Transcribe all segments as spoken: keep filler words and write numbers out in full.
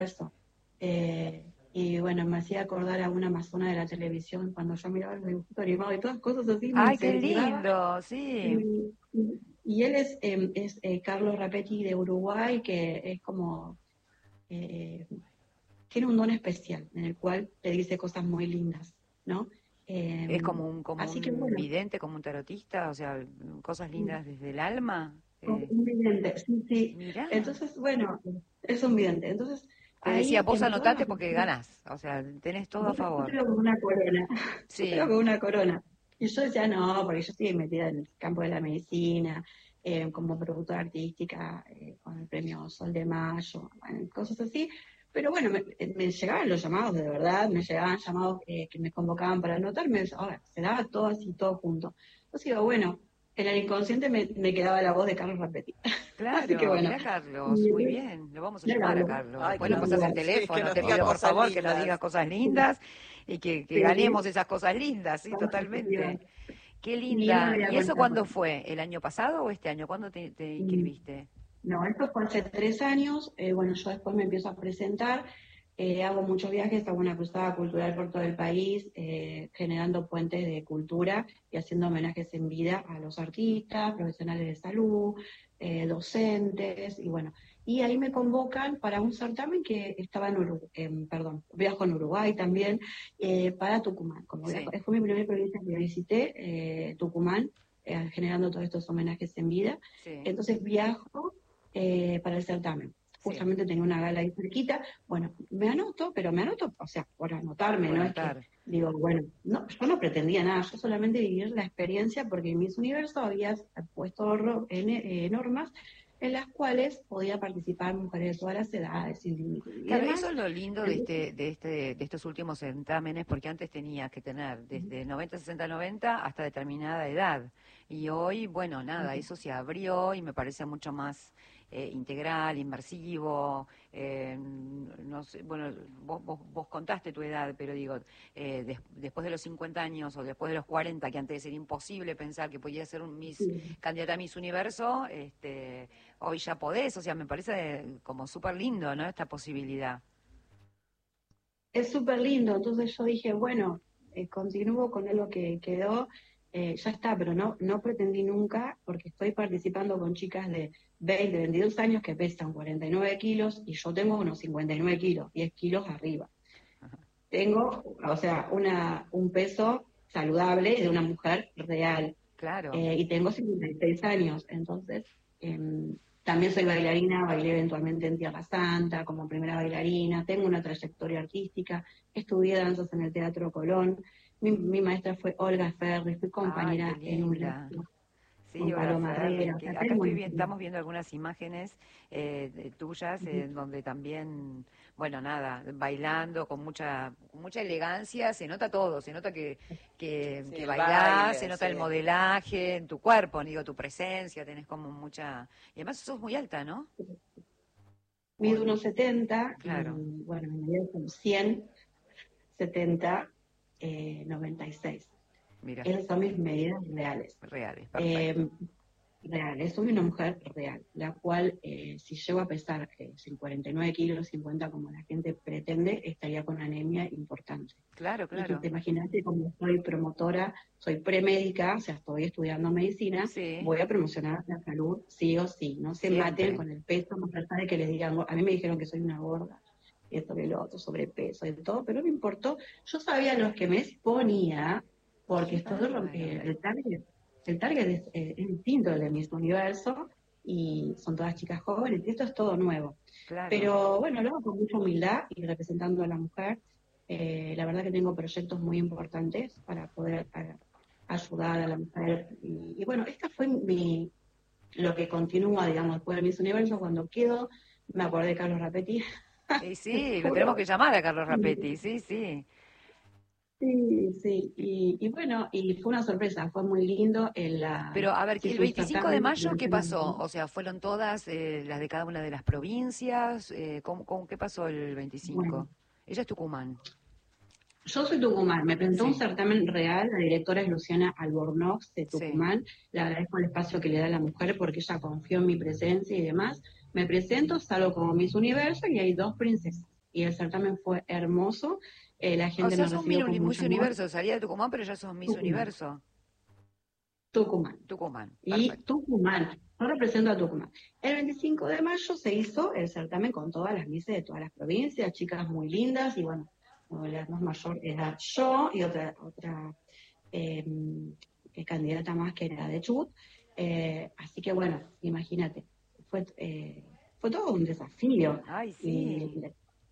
Universo. Eh, y bueno, me hacía acordar a una amazona de la televisión cuando yo miraba los dibujitos animados y todas cosas así, me Ay, qué incentivaba. lindo, sí. Y, y- y él es, eh, es eh, Carlos Rapetti de Uruguay, que es como, eh, tiene un don especial en el cual te dice cosas muy lindas, ¿no? Eh, Es como un, como así que un bueno, vidente, como un tarotista, o sea, cosas lindas desde el alma. Eh, un vidente, sí, sí. mira. Entonces, bueno, es un vidente. Entonces, Te decía, ahí vos en todas anotate las... porque ganás, o sea, tenés todo a Yo, yo favor. tengo como una corona, yo tengo Sí, como una corona. Y yo decía, no, porque yo estoy metida en el campo de la medicina, eh, como productora artística, eh, con el premio Sol de Mayo, bueno, cosas así. Pero bueno, me, me llegaban los llamados de verdad, me llegaban llamados eh, que me convocaban para anotarme, ahora se daba todo así, todo junto. Entonces digo, bueno, en el inconsciente me, me quedaba la voz de Carlos Rapetti. Así que claro, bueno, mira Carlos, y, muy bien, lo vamos a ya llamar a lo, Carlos. Ay, Después que nos lo nos, pasas el digo, sí, que teléfono, nos te diga pido por cosas favor que nos digas lindas. cosas lindas y que, que sí, ganemos esas cosas lindas, sí, vamos a totalmente. seguir. Qué Y él me linda. había ¿Y eso contado. cuándo fue? ¿El año pasado o este año? ¿Cuándo te, te mm, inscribiste? No, esto fue hace tres años. Eh, bueno, yo después me empiezo a presentar. Eh, hago muchos viajes, hago una cruzada cultural por todo el país, eh, generando puentes de cultura y haciendo homenajes en vida a los artistas, profesionales de salud, eh, docentes, y bueno. Y ahí me convocan para un certamen que estaba en Uruguay, perdón, viajo en Uruguay también, eh, para Tucumán. Como viajo, Sí, fue mi primera provincia que visité, eh, Tucumán, eh, generando todos estos homenajes en vida. sí, Entonces viajo eh, para el certamen. sí, Justamente tenía una gala ahí cerquita. Bueno, me anoto, pero me anoto, o sea, por anotarme, por no es que anotar. digo, bueno, no, yo no pretendía nada, yo solamente vivir la experiencia porque en Miss Universo había puesto ro- en, eh, normas en las cuales podía participar mujeres de todas las edades, sin límite y Claro, eso demás. es lo lindo de Entonces, este, de este, de estos últimos certámenes, porque antes tenías que tener desde noventa, sesenta, noventa hasta determinada edad. Y hoy, bueno, nada, eso se abrió y me parece mucho más eh, integral, inmersivo. Eh, no sé, bueno, vos, vos, vos contaste tu edad, pero digo, eh, des- después de los cincuenta años o después de los cuarenta, que antes era imposible pensar que podía ser un Miss, sí, candidata a Miss Universo, este, hoy ya podés, o sea, me parece como súper lindo, ¿no? Esta posibilidad. es súper lindo. Entonces yo dije, bueno, eh, continúo con algo que quedó, eh, ya está, pero no, no pretendí nunca, porque estoy participando con chicas de veinte, veintidós años que pesan cuarenta y nueve kilos y yo tengo unos cincuenta y nueve kilos, diez kilos arriba. Tengo, o sea, una, un peso saludable de una mujer real, Claro, eh, y tengo cincuenta y seis años, entonces eh, también soy bailarina, bailé eventualmente en Tierra Santa como primera bailarina, tengo una trayectoria artística, estudié danzas en el Teatro Colón, mi, mi maestra fue Olga Ferri, fui ay, qué compañera en un linda. leccio Sí, con Olga Paloma Ferri, Herrera, o que sea, acá tengo estoy una... vi- estamos viendo algunas imágenes eh, de- tuyas en donde también, bueno, nada, bailando con mucha con mucha elegancia, se nota todo, se nota que, que, Sí, que el bailás, se baile, nota el sí. modelaje en tu cuerpo, digo, tu presencia, tenés como mucha... Y además sos muy alta, ¿no? O- Mido unos setenta y claro, bueno, me medida son cien setenta, eh, noventa y seis. mira, Esas son mis medidas reales. reales, perfecto. Eh, Real, soy una mujer real, la cual eh, si llego a pesar eh, sin cuarenta y nueve kilos, cincuenta como la gente pretende, estaría con anemia importante. Claro, Y que claro. te imaginaste, como soy promotora, soy premédica, o sea, estoy estudiando medicina, Sí, voy a promocionar la salud sí o sí. No se maten siempre. con el peso, más allá de que les digan, a mí me dijeron que soy una gorda, esto que lo otro, sobrepeso y todo, pero no me importó. Yo sabía los que me exponía, porque Qué esto, bárbaro. eh, el target el target es, eh, es distinto al de Miss Universo y son todas chicas jóvenes y esto es todo nuevo. Claro. Pero bueno, lo hago con mucha humildad y representando a la mujer. Eh, la verdad que tengo proyectos muy importantes para poder a- ayudar a la mujer. Y, y bueno, esta fue mi, lo que continúa, digamos, después de Miss Universo. Cuando quedo, me acordé de Carlos Rapetti, Y te sí, lo tenemos juro. que llamar a Carlos Rapetti, sí, sí. Sí, sí, y, y bueno, y fue una sorpresa, fue muy lindo. El, la, Pero a ver, se ¿el hizo un veinticinco de certamen. mayo qué pasó? O sea, ¿fueron todas eh, las de cada una de las provincias? Eh, ¿cómo, cómo- qué pasó el Bueno, veinticinco? Ella es Tucumán. yo soy Tucumán, me presentó un Sí, certamen real, la directora es Luciana Albornoz de sí, Tucumán, le agradezco el espacio que le da a la mujer porque ella confió en mi presencia y demás. Me presento, salgo como Miss Universo y hay dos princesas. y el certamen fue hermoso. Eh, la O gente sea, nos sos recibió con Miss mucho amor. Universo, salía de Tucumán, pero ya sos Miss Tucumán, Universo. Tucumán. Tucumán, Y perfecto. Tucumán, yo represento a Tucumán. El veinticinco de mayo se hizo el certamen con todas las misses de todas las provincias, chicas muy lindas, y bueno, la más mayor era yo y otra, otra eh, candidata más que era de Chubut. Eh, así que bueno, imagínate, fue, eh, fue todo un desafío. Ay, Y, sí.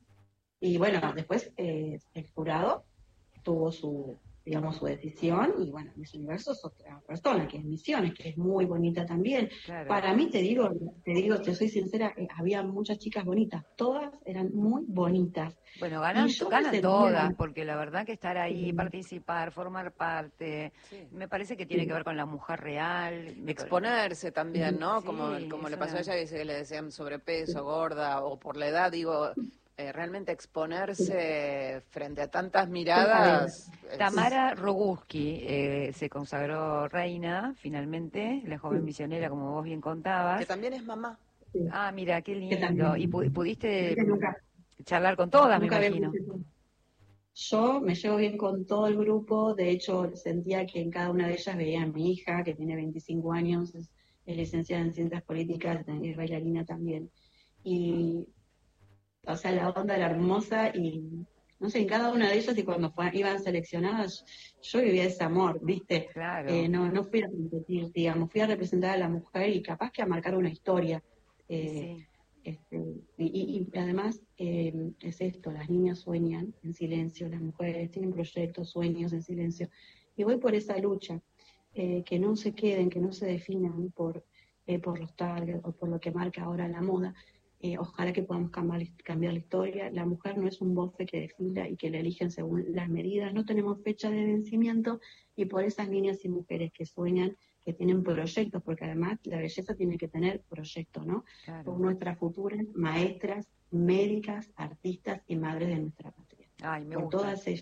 y bueno, después eh, el jurado tuvo su, digamos, su decisión, y bueno, Miss Universo es otra persona, que es Misiones, que es muy bonita también. Claro. Para mí, te digo, te digo, te soy sincera, eh, había muchas chicas bonitas, todas eran muy bonitas. Bueno, Y ganan, yo me ganan sentía, todas, porque la verdad que estar ahí, eh, participar, formar parte, Sí. me parece que tiene que sí, ver con la mujer real. me pa- Exponerse también, ¿no? Como, Sí, como es le pasó a una... ella, que dice que le decían sobrepeso, sí, gorda, o por la edad, digo, eh, realmente sí, exponerse frente a tantas esa vez, miradas sí, es... Tamara Roguski eh, se consagró reina, finalmente, la joven sí, misionera, como vos bien que contabas. también es mamá. sí, Ah, mira, qué que lindo. ¿Y pu- también, pudiste viste, mm, nunca, charlar con todas, me nunca había imagino? escuchado. Yo me llevo bien con todo el grupo, de hecho sentía que en cada una de ellas veía a mi hija, que tiene veinticinco años, es, es licenciada en Ciencias Políticas, es bailarina también. Y, o sea, la onda era hermosa y, no sé, en cada una de ellas, y cuando fue- iban seleccionadas, yo vivía ese amor, ¿viste? Eh, Claro, no, no fui a competir, digamos, fui a representar a la mujer y capaz que a marcar una historia. y Eh, sí. este, y, y- y además eh, es esto, las niñas sueñan en silencio, las mujeres tienen proyectos, sueños en silencio. Y voy por esa lucha, eh, que no se queden, que no se definan por, eh, por los targets o por lo que marca ahora la moda. Eh, ojalá que podamos cambiar, cambiar la historia. La mujer no es un bofe que desfila y que le eligen según las medidas. No tenemos fecha de vencimiento, y por esas niñas y mujeres que sueñan, que tienen proyectos, porque además la belleza tiene que tener proyectos, ¿no? Por Claro. nuestras futuras maestras, médicas, artistas y madres de nuestra patria. Ay, me Por gusta. todas ellas,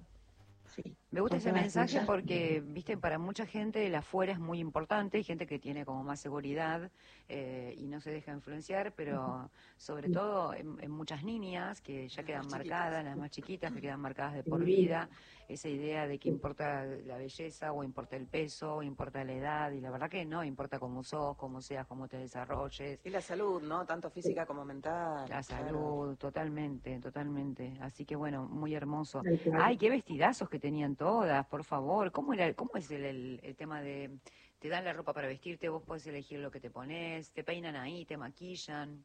sí, Me gusta por ese todas mensaje ellas. porque, viste, para mucha gente el afuera es muy importante, hay gente que tiene como más seguridad eh, y no se deja influenciar, pero sobre todo en, en muchas niñas que ya Las quedan más chiquitas. marcadas, las más chiquitas que quedan marcadas de por Sí, vida, esa idea de que sí, importa la belleza o importa el peso o importa la edad, y la verdad que no, importa cómo sos, cómo seas, cómo te desarrolles. Y la salud, ¿no? Tanto sí, física como mental, La claro. salud, totalmente, totalmente. Así que bueno, muy hermoso. tal cual. Ay, qué vestidazos que tenían todas, por favor. ¿Cómo era, cómo es el, el, el tema de, te dan la ropa para vestirte, vos podés elegir lo que te pones, te peinan ahí, te maquillan?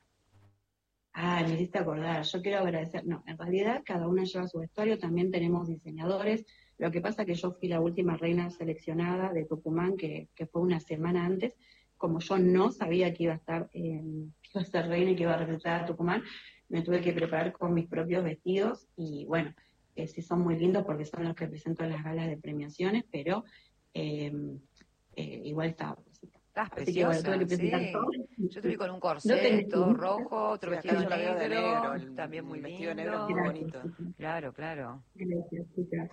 Ah, me hiciste acordar. Yo quiero agradecer. No, en realidad cada una lleva su vestuario, también tenemos diseñadores. Lo que pasa es que yo fui la última reina seleccionada de Tucumán, que, que fue una semana antes. Como yo no sabía que iba a estar, eh, que iba a ser reina y que iba a representar a Tucumán, me tuve que preparar con mis propios vestidos. Y bueno, eh, sí son muy lindos porque son los que presento en las galas de premiaciones, pero eh, eh, igual estaba. Estás Así que bueno, tuve que preciosa, presentar todo. sí. Yo te vi con un No corset, tenés todo estilista. rojo, otro Sí, acá vestido yo la veo de negro, negro, el, también muy el vestido de negro es muy lindo. Gracias, bonito. chicas. Claro, claro. Gracias, chicas.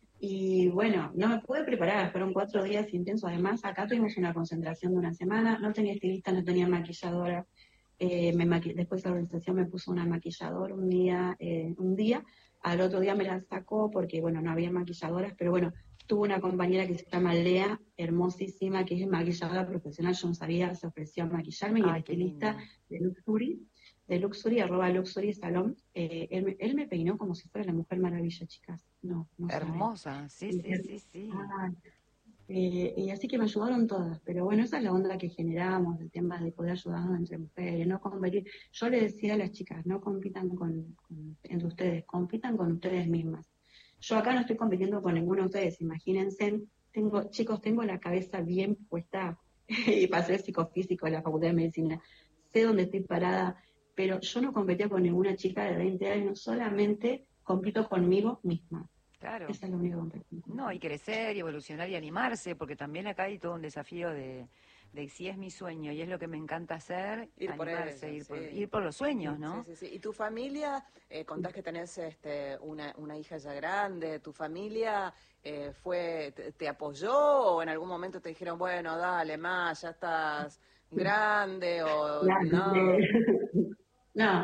Y bueno, no me pude preparar, fueron cuatro días intensos. Además, acá tuvimos una concentración de una semana, no tenía estilista, no tenía maquilladora. Eh, me maqui- después la organización me puso una maquilladora un día, eh, un día, al otro día me la sacó porque, bueno, no había maquilladoras, pero bueno, tuve una compañera que se llama Lea, hermosísima, que es maquilladora profesional, yo no sabía, se ofreció a maquillarme, y el Ay, qué estilista lindo. de Luxury, de Luxury, arroba Luxury Salón, eh, él, me, él me peinó como si fuera la Mujer Maravilla, chicas. No, no saben. Hermosa, sí, Y, sí, sí, sí. ah, eh, y así que me ayudaron todas, pero bueno, esa es la onda que generamos, el tema de poder ayudarnos entre mujeres, no competir. Yo le decía a las chicas, no compitan con, con- entre ustedes, compitan con ustedes mismas. Yo acá no estoy compitiendo con ninguno de ustedes, imagínense, tengo, chicos, tengo la cabeza bien puesta y pasé el psicofísico en la Facultad de Medicina, sé dónde estoy parada, pero yo no competía con ninguna chica de veinte años, solamente compito conmigo misma. Claro. Esa es la única competición. No, y crecer y evolucionar y animarse, porque también acá hay todo un desafío de, de si es mi sueño y es lo que me encanta hacer, Ir por animarse, ella, ir por, sí. ir por los sueños, Sí, ¿no? sí, sí. ¿Y tu familia, eh, contás que tenés este, una, una hija ya grande, tu familia eh, fue, te, te apoyó o en algún momento te dijeron, bueno, dale, más, ya estás grande o Grande. no? No,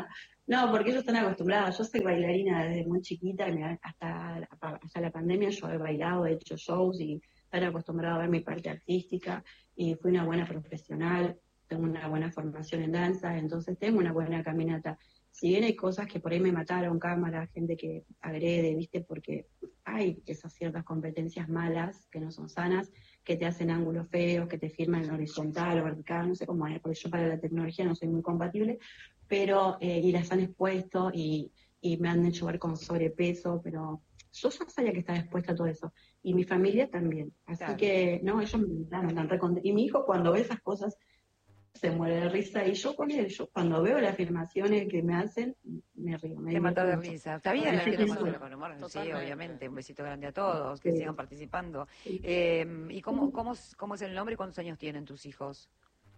No, porque ellos están acostumbrados. Yo soy bailarina desde muy chiquita, y me- hasta, hasta la pandemia yo he bailado, he hecho shows y están acostumbrados a ver mi parte artística y fui una buena profesional, tengo una buena formación en danza, entonces tengo una buena caminata. Si bien hay cosas que por ahí me mataron, cámara, gente que agrede, ¿viste? Porque hay esas ciertas competencias malas que no son sanas, que te hacen ángulos feos, que te firman en horizontal o vertical, no sé cómo es, porque yo para la tecnología no soy muy compatible, pero eh, y las han expuesto y, y me han hecho ver con sobrepeso, pero yo ya sabía que estaba expuesta a todo eso. Y mi familia también. Así Claro. que, no, ellos me invitaron, están re contentos. Y mi hijo cuando ve esas cosas se muere de risa. Y yo con él, yo cuando veo las afirmaciones que me hacen, me río. Me Te mató de divierto mucho. risa. Está bien, Me hay que siento tomárselo sola. con humor. Sí, Totalmente. obviamente. Un besito grande a todos, que Sí. sigan participando. Eh, ¿Y cómo, cómo, es- cómo es el nombre y cuántos años tienen tus hijos?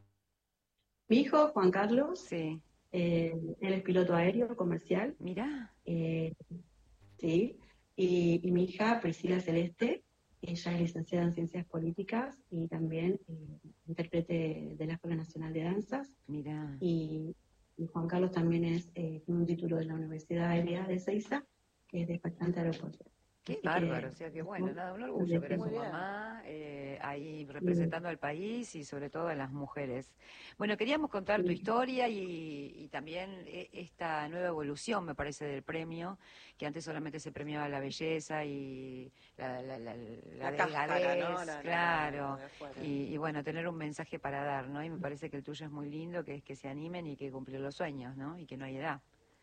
Mi hijo, Juan Carlos, Sí. eh, él es piloto aéreo comercial, Mirá. eh, sí, y, y mi hija, Priscila Celeste, ella es licenciada en Ciencias Políticas y también eh, intérprete de la Escuela Nacional de Danzas, Mirá. y, y Juan Carlos también es, eh, tiene un título de la Universidad Aérea de Ezeiza, que es despachante aeroportuario. Qué Así bárbaro, que, o sea, que bueno, nada, un orgullo ver a su Muy bien. mamá eh, ahí representando al país y sobre todo a las mujeres. Bueno, queríamos contar tu Sí. historia y, y también eh, esta nueva evolución, me parece, del premio, que antes solamente se premiaba la belleza y la, la, la, la La cáscara, delgadez, ¿no? La- la- claro, la de afuera. y, y bueno, tener un mensaje para dar, ¿no? Y me parece que el tuyo es muy lindo, que es que se animen y que cumplir los sueños, ¿no? Y que no hay edad.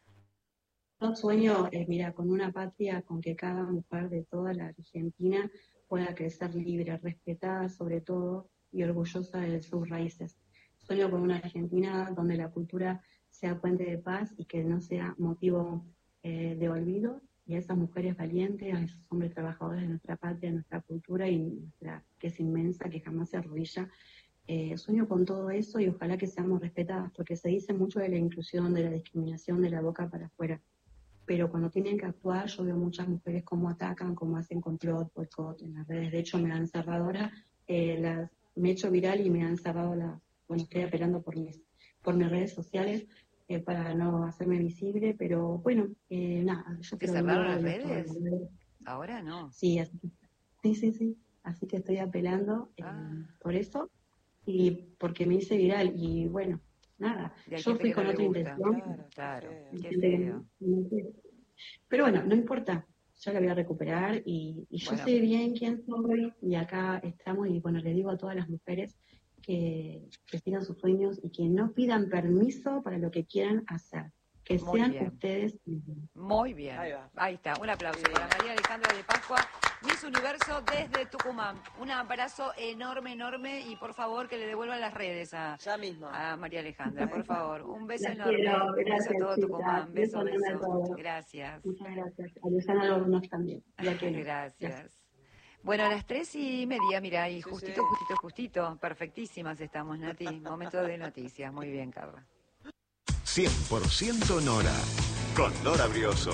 Yo sueño, eh, mira, con una patria con que cada mujer de toda la Argentina pueda crecer libre, respetada sobre todo y orgullosa de sus raíces. Sueño con una Argentina donde la cultura sea puente de paz y que no sea motivo eh, de olvido, y a esas mujeres valientes, a esos hombres trabajadores de nuestra patria, de nuestra cultura y nuestra, que es inmensa, que jamás se arrodilla. Eh, sueño con todo eso y ojalá que seamos respetadas, porque se dice mucho de la inclusión, de la discriminación, de la boca para afuera, pero cuando tienen que actuar, yo veo muchas mujeres cómo atacan, cómo hacen complot, boicot en las redes. De hecho, me han cerrado ahora, eh, las, me he hecho viral y me han cerrado las, bueno, estoy apelando por mis, por mis redes sociales eh, para no hacerme visible, pero bueno, eh, nada, yo ¿Te creo cerraron que las no, no, redes? no, no. Ahora no. Sí, así, sí, sí, sí, así que estoy apelando eh, Ah. por eso y porque me hice viral y bueno, nada, Y hay yo gente fui que con no le otra gusta. intención. Claro, Claro, qué Hay qué gente que feo. no- no quiere. Pero bueno, no importa, yo la voy a recuperar y, y yo Bueno. sé bien quién soy y acá estamos y bueno, le digo a todas las mujeres que, que sigan sus sueños y que no pidan permiso para lo que quieran hacer, que Muy sean bien. ustedes mismos. Muy bien. Ahí va. Ahí está. Un aplauso Sí. para María Alejandra de Pascua, Miss Universo desde Tucumán. Un abrazo enorme, enorme y por favor que le devuelvan las redes a, Ya mismo. a María Alejandra, por favor. Un beso Las enorme. quiero, Un beso a gracias, todo chicas. Tucumán. Beso, Beso enorme a beso. todos. Gracias. Muchas gracias. A Luciana Albornoz también. Ya que no. Gracias. Bueno, a las tres y media, mira, y Sí, justito, sí. justito, justito. Perfectísimas estamos, Nati. Momento de noticias. Muy bien, Carla. cien por ciento Nora, con Nora Brioso.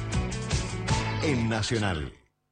En Nacional.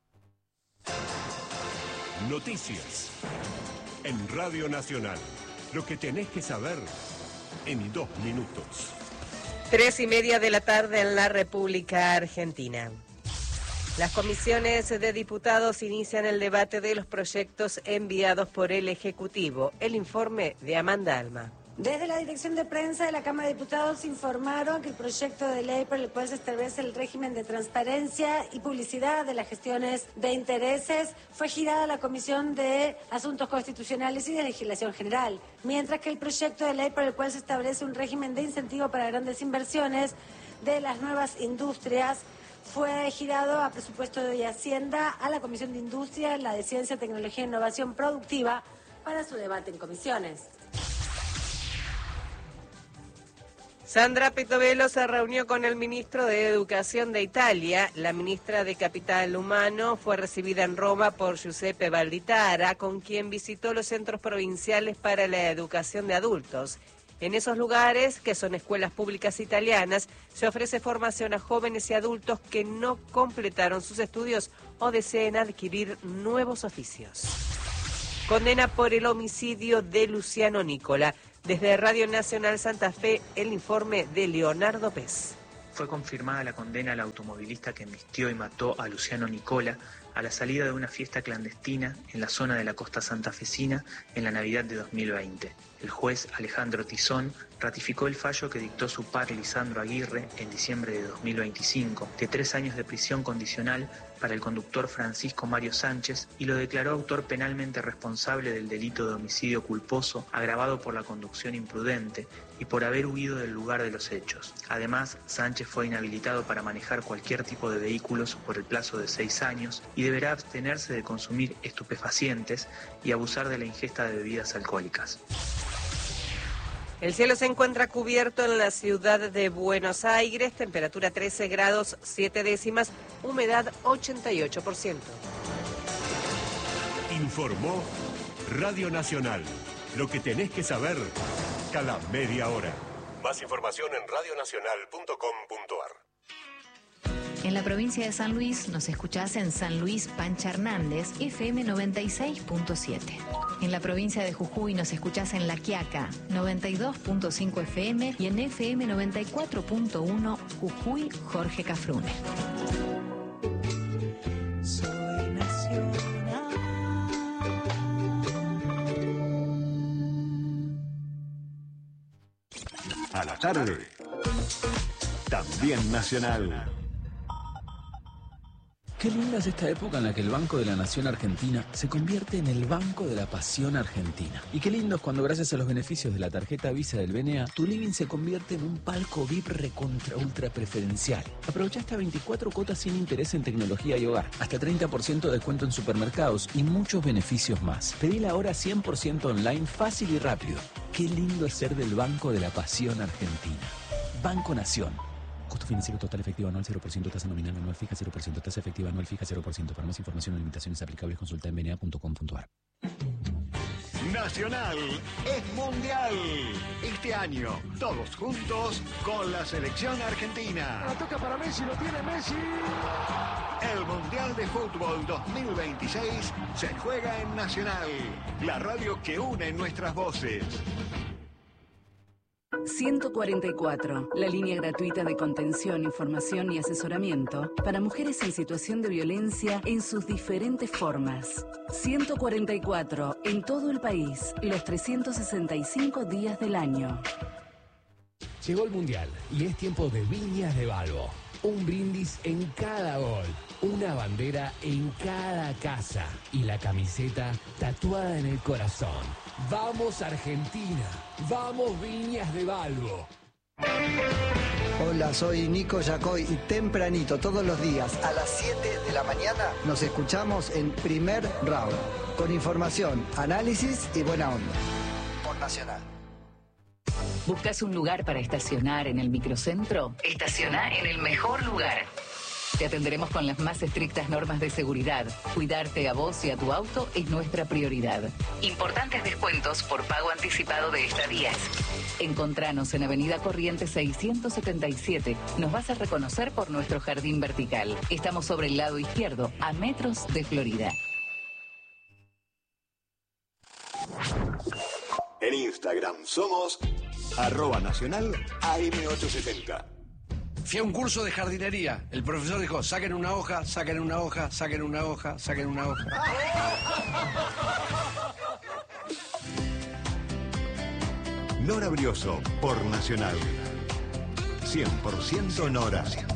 Noticias. En Radio Nacional. Lo que tenés que saber en dos minutos. Tres y media de la tarde en la República Argentina. Las comisiones de diputados inician el debate de los proyectos enviados por el Ejecutivo. El informe de Amanda Alma. Desde la Dirección de Prensa de la Cámara de Diputados informaron que el proyecto de ley por el cual se establece el régimen de transparencia y publicidad de las gestiones de intereses fue girado a la Comisión de Asuntos Constitucionales y de Legislación General, mientras que el proyecto de ley por el cual se establece un régimen de incentivo para grandes inversiones de las nuevas industrias fue girado a Presupuesto y Hacienda, a la Comisión de Industria, la de Ciencia, Tecnología e Innovación Productiva, para su debate en comisiones. Sandra Petovelo se reunió con el ministro de Educación de Italia. La ministra de Capital Humano fue recibida en Roma por Giuseppe Valditara, con quien visitó los centros provinciales para la educación de adultos. En esos lugares, que son escuelas públicas italianas, se ofrece formación a jóvenes y adultos que no completaron sus estudios o deseen adquirir nuevos oficios. Condena por el homicidio de Luciano Nicola. Desde Radio Nacional Santa Fe, el informe de Leonardo Pez. Fue confirmada la condena al automovilista que embistió y mató a Luciano Nicola a la salida de una fiesta clandestina en la zona de la costa santafesina en la Navidad de dos mil veinte. El juez Alejandro Tizón ratificó el fallo que dictó su par Lisandro Aguirre en diciembre de dos mil veinticinco, de tres años de prisión condicional para el conductor Francisco Mario Sánchez, y lo declaró autor penalmente responsable del delito de homicidio culposo agravado por la conducción imprudente y por haber huido del lugar de los hechos. Además, Sánchez fue inhabilitado para manejar cualquier tipo de vehículos por el plazo de seis años y deberá abstenerse de consumir estupefacientes y abusar de la ingesta de bebidas alcohólicas. El cielo se encuentra cubierto en la ciudad de Buenos Aires, temperatura trece grados siete décimas, humedad ochenta y ocho por ciento. Informó Radio Nacional. Lo que tenés que saber cada media hora. Más información en radio nacional punto com punto a r. En la provincia de San Luis nos escuchás en San Luis Pancha Hernández, F M noventa y seis punto siete. En la provincia de Jujuy nos escuchás en La Quiaca, noventa y dos punto cinco F M y en F M noventa y cuatro punto uno Jujuy Jorge Cafrune. Soy nacional. A la tarde, también nacional. Qué linda es esta época en la que el Banco de la Nación Argentina se convierte en el Banco de la Pasión Argentina. Y qué lindo es cuando, gracias a los beneficios de la tarjeta Visa del B N A, tu living se convierte en un palco V I P recontra ultra preferencial. Aprovecha hasta veinticuatro cuotas sin interés en tecnología y hogar, hasta treinta por ciento de descuento en supermercados y muchos beneficios más. Pedila ahora cien por ciento online, fácil y rápido. Qué lindo es ser del Banco de la Pasión Argentina. Banco Nación. Costo financiero total efectivo anual cero por ciento, tasa nominal anual fija cero por ciento, tasa efectiva anual fija cero por ciento. Para más información o limitaciones aplicables consulta en b n a punto com punto a r. Nacional es mundial. Este año, todos juntos con la selección argentina. La toca para Messi, lo tiene Messi. El Mundial de Fútbol dos mil veintiséis se juega en Nacional, la radio que une nuestras voces. ciento cuarenta y cuatro, la línea gratuita de contención, información y asesoramiento para mujeres en situación de violencia en sus diferentes formas. ciento cuarenta y cuatro, en todo el país, los trescientos sesenta y cinco días del año. Llegó el Mundial y es tiempo de Viñas de Balbo. Un brindis en cada gol, una bandera en cada casa y la camiseta tatuada en el corazón. ¡Vamos Argentina! ¡Vamos Viñas de Balbo! Hola, soy Nico Yacoy y tempranito todos los días a las siete de la mañana nos escuchamos en Primer Round con información, análisis y buena onda. Por Nacional. ¿Buscas un lugar para estacionar en el microcentro? Estaciona en el mejor lugar. Te atenderemos con las más estrictas normas de seguridad. Cuidarte a vos y a tu auto es nuestra prioridad. Importantes descuentos por pago anticipado de estadías. Encontranos en Avenida Corrientes seiscientos setenta y siete. Nos vas a reconocer por nuestro jardín vertical. Estamos sobre el lado izquierdo, a metros de Florida. En Instagram somos arroba nacional A M ochocientos setenta. Fui a un curso de jardinería. El profesor dijo, saquen una hoja, saquen una hoja, saquen una hoja, saquen una hoja. Nora Brioso, por Nacional. cien por ciento Nora.